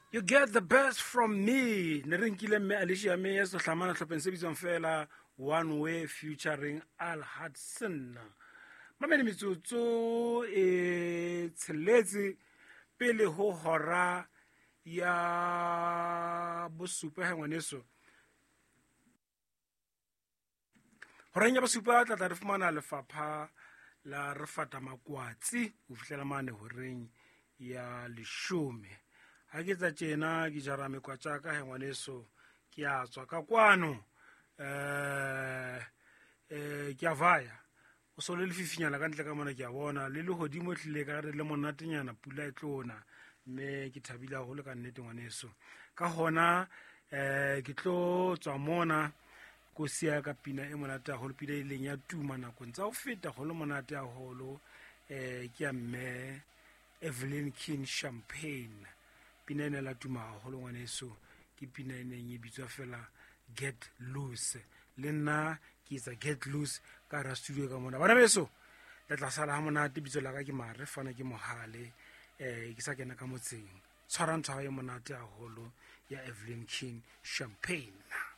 You get the best from me. Ne re nkile mme Alicia me ya so hlamana tlhopeng se bitswang fela One Way featuring Al Hudson. Mamedi metsotso e tsheletse pele ho hora ya bosupa ha ngwaneso. Horeng ya bosupa tla re fumana lefapha la re fata makwatsi ho fihlela mane horeng ya leshome. Ha ke tsa tjena ke jara mekwatsa ka he ngwaneso ke a tswa ka kwano ke a vaya o so le lefifinyana ka ntle ka mona ke a bona le hodimo tlile ka re le monatenyana pula e tlona mme ke thabile go le ka nnete ngwaneso ka hona ke tlo tswa mona go sia ka pina e monate go le pina e leng ya tuma nakong tsa go feta go le monate haholo ke ya mme Evelyn King Champagne pina ene la tuma haholo ngwaneso ke pina ene e bitswa fela Get Loose le nna ke itsa Get Loose ka ra studio ka mona bana beso le tla sala ha monate bitso la ka ke mare fana ke mohale ke sa kena ka motseng tshwara ntshwa ya monate haholo ya Evelyn King Champagne.